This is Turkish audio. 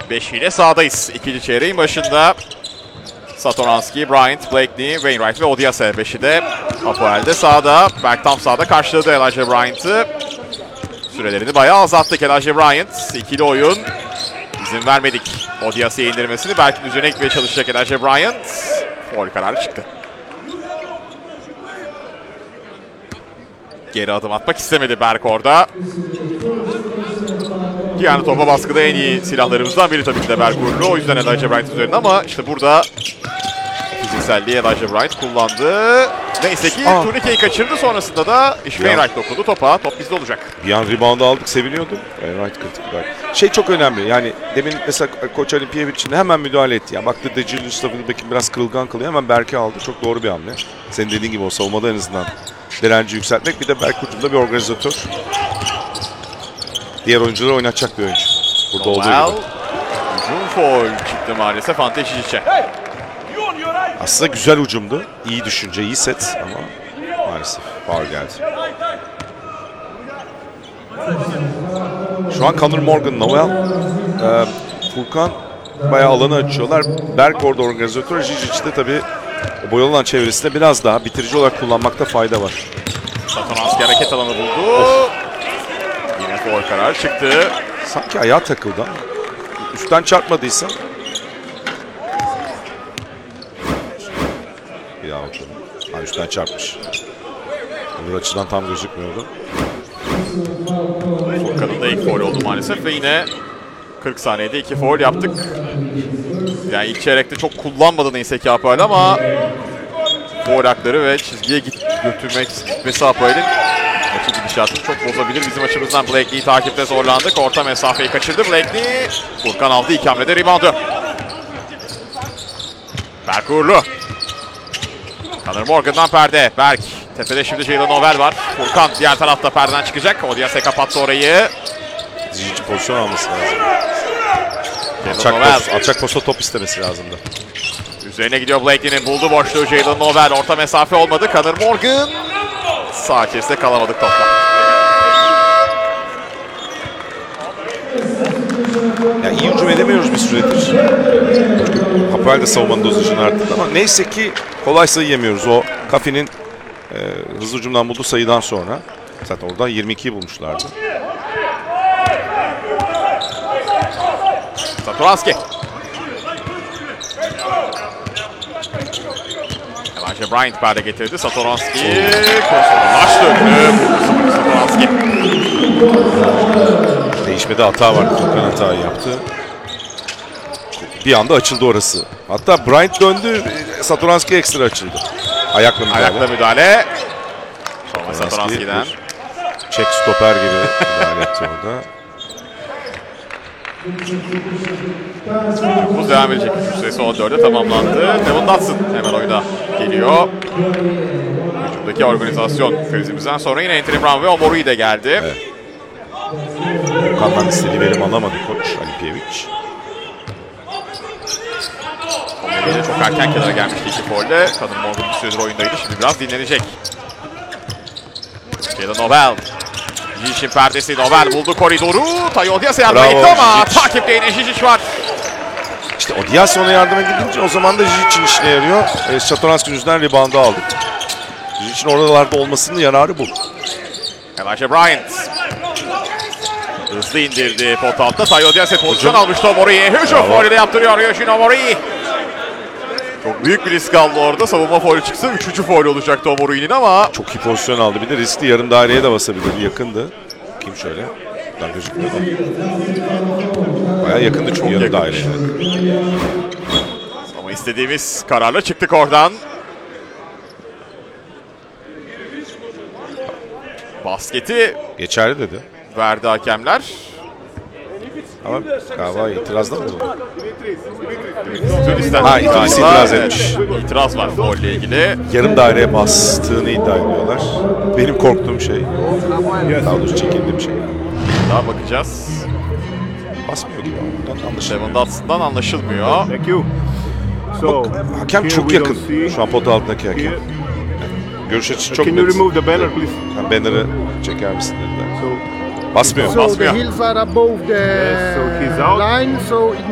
Beşiyle sahadayız. İkinci çeyreğin başında. Satoranski, Bryant, Blakeney, Wainwright ve Odiase. Beşi de Apoel'de sahada. Berk tam sahada karşıladı Elijah Bryant'ı. Sürelerini bayağı azalttık Elijah Bryant. İkili oyun. İzin vermedik Odiase'ye indirmesini. Berk'in üzerine gitmeye çalışacak Elijah Bryant. Foul kararı çıktı. Geri adım atmak istemedi Berk orada. Yani topa baskıda en iyi silahlarımızdan biri tabii ki de Berk Uğurlu. O yüzden Elijah Bryant üzerinde ama işte burada fizikselliği Elijah Bryant kullandı. Neyse ki turnikeyi kaçırdı, sonrasında da Wainwright dokundu topa. Top bizde olacak. Bir an rebound'u aldık, seviniyordum. Wainwright kritik Berk. Şey çok önemli. Yani demin mesela Koç Olimpiyevic'in hemen müdahale etti. Yani baktı DeJulius David'in biraz kırılgan kılıyor. Hemen Berk'i aldı. Çok doğru bir hamle. Senin dediğin gibi o savunmada en azından direnci yükseltmek. Bir de Berk ucunda bir organizatör. Diğer oyuncuları oynatacak bir oyuncu. Burada olduğu gibi. Hücum foul çıktı maalesef Ante Cicic'e. Aslında güzel hücumdu. İyi düşünce, iyi set ama maalesef foul geldi. Şu an Conor Morgan, Noel, Furkan bayağı alanı açıyorlar. Berk orada organizatör. Cici de tabii o boyalı alan çevresinde biraz daha bitirici olarak kullanmakta fayda var. Satoranski hareket alanı buldu. Yine foul kararı çıktı. Sanki ayağa takıldı ama üstten çarpmadıysa. Bir daha bakalım. Ha, üstten çarpmış. Öbür açıdan tam gözükmüyordu. Furkan'ın da ilk foul oldu maalesef ve yine 40 saniyede 2 foul yaptık. Yani ilk çeyrekte çok kullanmadı neyse ki Apoel ama foul hakları ve çizgiye gitmesi Apoel'in maçı gidişatını çok bozabilir. Bizim açımızdan Blakeney'i takipte zorlandık. Orta mesafeyi kaçırdı Blakeney. Furkan aldı ilk hamlede reboundu. Berk Uğurlu. Conor Morgan'dan perde. Berk. Tepede şimdi Jalen Novel var. Furkan diğer tarafta perdeden çıkacak. Odiase kapattı orayı. Zici pozisyon alması lazım. Alçak posta top istemesi lazımdı. Üzerine gidiyor Blakeney'nin, buldu boşluğu Jalen Novel. Orta mesafe olmadı. Conor Morgan. Sağ içerisinde kalamadık topla. Yani iyi hücum edemiyoruz bir süredir. Apoel de savunmanın dozajını arttırdı ama neyse ki kolay sayı yemiyoruz. O Kafi'nin hızlı hücumdan bulduğu sayıdan sonra. Zaten oradan 22'yi bulmuşlardı. Satoranski. Elijah Bryant perde getirdi. Satoranski. Baş döndü. Satoranski. Değişmede hata vardı. Furkan hatayı yaptı. Bir anda açıldı orası. Hatta Bryant döndü. Satoranski ekstra açıldı. Ayakla müdahale. Sonra Satoranski'den. Çek stoper gibi müdahale etti orada. Bu devam edecek. Süresi 14'e tamamlandı. Devon Dotson hemen oyuna geliyor. Hücumdaki organizasyon krizimizden sonra yine Anthony Brown ve Omorui de geldi. Evet. Furkan'dan istediği verim alamadı Koç Olimpiyevich. Omorui de çok erken kenara gelmişti iki foul'de. Conor Morgan bir süredir oyundaydı. Şimdi biraz dinlenecek. Jalen Novel. Jicic'in perdesi. Novel buldu koridoru. Tayo Odiase yardıma gitti ama takipte yine Jijic var. İşte Odiase ona yardıma gidince o zaman da Jicic'in işine yarıyor. Satoranski'nin yüzünden rebound'u aldık. Jicic'in oralarda olmasının yararı bu. Elijah Bryant. Hızlı indirdi pot altta. Tayo Odiase pozisyon almıştı Omori'ye. Hücum faulü de yaptırıyor Yoshin Omori. Çok büyük bir risk aldı orada. Savunma faulü çıksa 3. faul olacaktı Omori'nin ama. Çok iyi pozisyon aldı. Bir de riskli, yarım daireye de basabilirdi. Yakındı. Kim şöyle? Buradan gözükmüyor da. Bayağı yakındı çünkü yarım daireye. Ama istediğimiz kararla çıktık oradan. Basketi Geçerli dedi. verdi hakemler. Ama galiba itirazda mı bulundu? Ha, itiraz etmiş. İtiraz var faul ile ilgili. Yarım daireye bastığını iddia ediyorlar. Benim korktuğum şey. Daha doğrusu çekindiğim şey. Daha bakacağız. Basmıyor gibi ama anlaşılmıyor. Devon Dotson'dan anlaşılmıyor. Hakem çok yakın. Şu an pot altındaki hakem. Görüş açısı çok net. Banner'ı çeker misin dediler. Basmıyor. Basmıyor. The hills are above the line, so it